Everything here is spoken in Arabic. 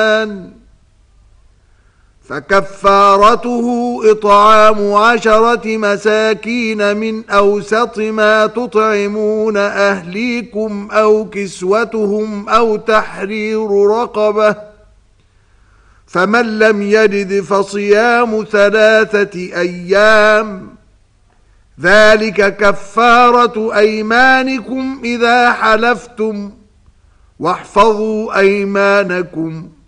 فكفارته إطعام 10 مساكين من أوسط ما تطعمون أهليكم أو كسوتهم أو تحرير رقبة، فمن لم يجد فصيام 3 أيام، ذلك كفارة أيمانكم إذا حلفتم، واحفظوا أيمانكم،